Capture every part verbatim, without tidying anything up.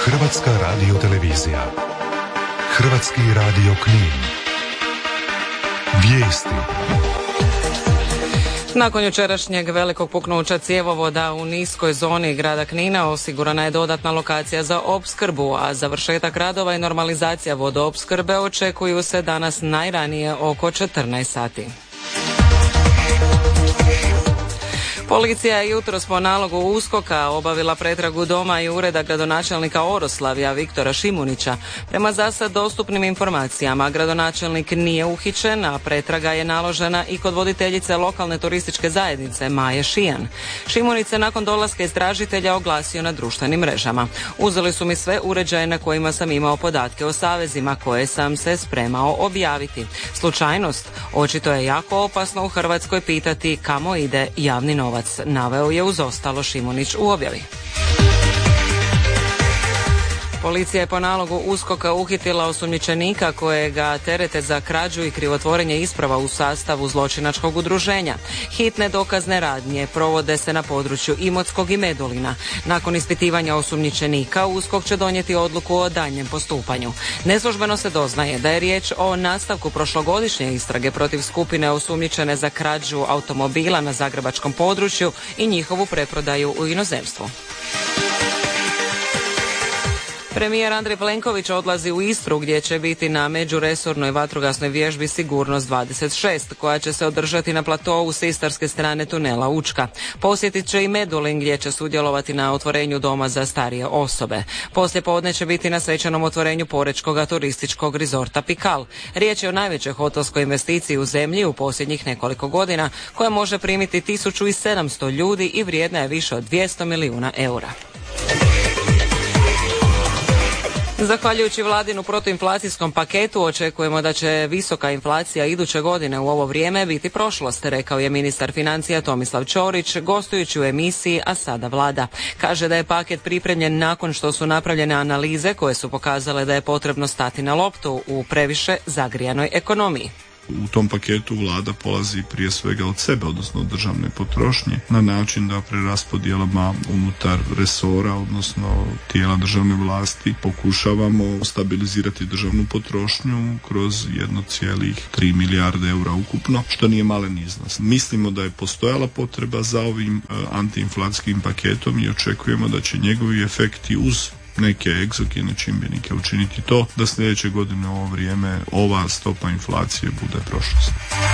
Hrvatska radiotelevizija. Hrvatski radio Knin. Vijesti. Nakon jučerašnjeg velikog puknuća cjevovoda u niskoj zoni grada Knina osigurana je dodatna lokacija za opskrbu, a završetak radova i normalizacija vodoopskrbe očekuju se danas najranije oko četrnaest sati. Policija je jutros po nalogu USKOK-a obavila pretragu doma i ureda gradonačelnika Oroslavlja Viktora Šimunića. Prema zasad dostupnim informacijama, gradonačelnik nije uhićen, a pretraga je naložena i kod voditeljice lokalne turističke zajednice Maje Šijan. Šimunić se nakon dolaska istražitelja oglasio na društvenim mrežama. Uzeli su mi sve uređaje na kojima sam imao podatke o savezima koje sam se spremao objaviti. Slučajnost? Očito je jako opasno u Hrvatskoj pitati kamo ide javni novac, naveo je uz ostalo Šimunić u objavi. Policija je po nalogu USKOK-a uhitila osumnjičenika kojega terete za krađu i krivotvorenje isprava u sastavu zločinačkog udruženja. Hitne dokazne radnje provode se na području Imotskog i Medulina. Nakon ispitivanja osumnjičenika, USKOK će donijeti odluku o daljnjem postupanju. Neslužbeno se doznaje da je riječ o nastavku prošlogodišnje istrage protiv skupine osumnjičene za krađu automobila na zagrebačkom području i njihovu preprodaju u inozemstvu. Premijer Andrej Plenković odlazi u Istru gdje će biti na međuresornoj vatrogasnoj vježbi Sigurnost dvadeset šest koja će se održati na platovu s istarske strane tunela Učka. Posjetit će i Medulin gdje će sudjelovati na otvorenju doma za starije osobe. Poslije podne će biti na svečanom otvorenju porečkog turističkog rizorta Pikal. Riječ je o najvećoj hotelskoj investiciji u zemlji u posljednjih nekoliko godina koja može primiti tisuću sedamsto ljudi i vrijedna je više od dvjesto milijuna eura. Zahvaljujući vladinu protuinflacijskom paketu očekujemo da će visoka inflacija iduće godine u ovo vrijeme biti prošlost, rekao je ministar financija Tomislav Ćorić gostujući u emisiji A sada vlada. Kaže da je paket pripremljen nakon što su napravljene analize koje su pokazale da je potrebno stati na loptu u previše zagrijanoj ekonomiji. U tom paketu vlada polazi prije svega od sebe, odnosno od državne potrošnje, na način da preraspodjelama unutar resora, odnosno tijela državne vlasti, pokušavamo stabilizirati državnu potrošnju kroz jedno zarez tri milijarde eura ukupno, što nije malen iznos. Mislimo da je postojala potreba za ovim antiinflacijskim paketom i očekujemo da će njegovi efekti uz neke egzogene čimbenike učiniti to da sljedeće godine u ovo vrijeme ova stopa inflacije bude prošlost.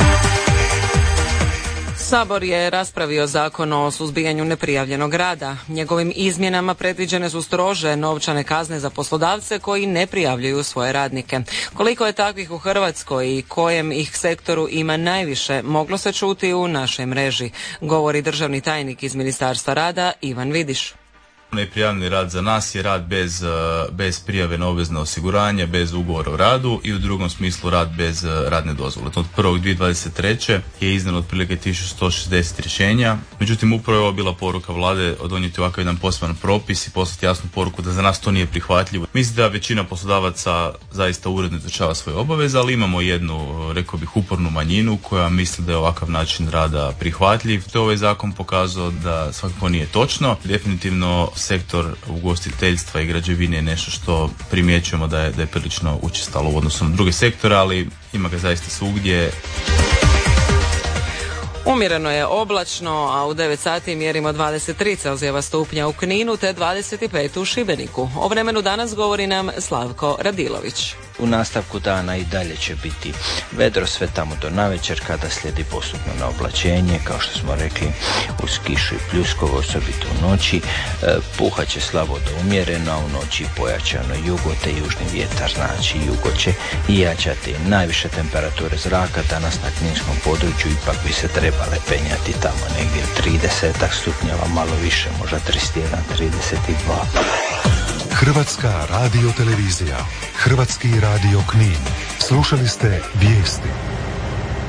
Sabor je raspravio zakon o suzbijanju neprijavljenog rada. Njegovim izmjenama predviđene su strože novčane kazne za poslodavce koji ne prijavljuju svoje radnike. Koliko je takvih u Hrvatskoj i kojem ih sektoru ima najviše, moglo se čuti u našoj mreži, govori državni tajnik iz Ministarstva rada Ivan Vidiš. Neprijavljeni rad za nas je rad bez, bez prijave na obvezno osiguranje, bez ugovora o radu i u drugom smislu rad bez radne dozvole. Od prvog dvije tisuće dvadeset treće je izdano otprilike tisuću sto šezdeset rješenja. Međutim, upravo je ovo bila poruka vlade donijeti ovakav jedan poseban propis i poslati jasnu poruku da za nas to nije prihvatljivo. Mislim da većina poslodavaca zaista uredno izvršava svoje obaveze, ali imamo jednu, rekao bih, upornu manjinu koja misli da je ovakav način rada prihvatljiv. To je ovaj zakon pokazao da svakako nije točno. Definitivno sektor ugostiteljstva i građevine je nešto što primjećujemo da je, da je prilično učestalo u odnosu na druge sektore, ali ima ga zaista svugdje. Umjereno je oblačno, a u devet sati mjerimo dvadeset tri Celzijeva stupnja u Kninu te dvadeset pet u Šibeniku. O vremenu danas govori nam Slavko Radilović. U nastavku dana i dalje će biti vedro sve tamo do navečer kada slijedi postupno na oblačenje, kao što smo rekli uz kišu i pljuskovo, osobito u noći. E, puhat će slabo do umjereno, a u noći pojačano jugo te južni vjetar, znači jugo će i jačati. Najviše temperature zraka danas na kninskom području ipak bi se trebale penjati tamo negdje trideset stupnjeva, malo više, možda trideset jedan, trideset dva. Hrvatska radiotelevizija, Hrvatski radio Knin. Slušali ste vijesti.